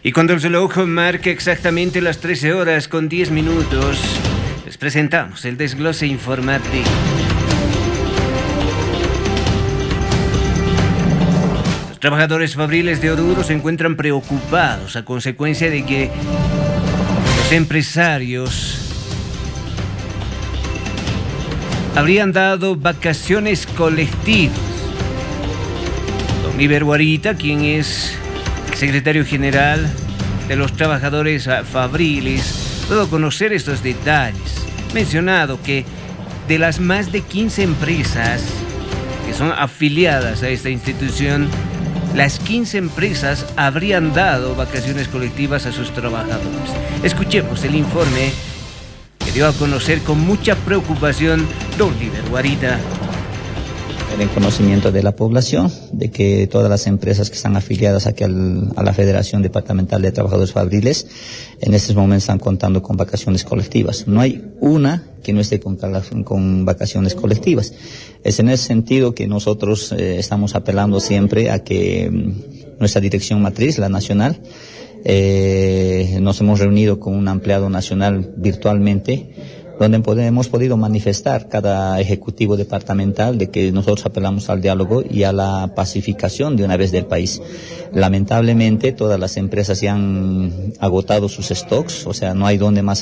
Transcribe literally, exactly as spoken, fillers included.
Y cuando el reloj marque exactamente las trece horas con diez minutos, les presentamos el desglose informativo. Los trabajadores fabriles de Oruro se encuentran preocupados a consecuencia de que los empresarios habrían dado vacaciones colectivas. Don Iber Guarita, quien es secretario general de los trabajadores fabriles, pudo conocer estos detalles. Mencionado que de las más de quince empresas que son afiliadas a esta institución, las quince empresas habrían dado vacaciones colectivas a sus trabajadores. Escuchemos el informe que dio a conocer con mucha preocupación don Iber Guarita. En conocimiento de la población de que todas las empresas que están afiliadas aquí al, a la Federación Departamental de Trabajadores Fabriles en estos momentos están contando con vacaciones colectivas. No hay una que no esté con, con vacaciones colectivas. Es en ese sentido que nosotros eh, estamos apelando siempre a que mm, nuestra dirección matriz, la nacional, eh, nos hemos reunido con un empleado nacional virtualmente, donde hemos podido manifestar cada ejecutivo departamental de que nosotros apelamos al diálogo y a la pacificación de una vez del país. Lamentablemente todas las empresas ya han agotado sus stocks, o sea, no hay donde más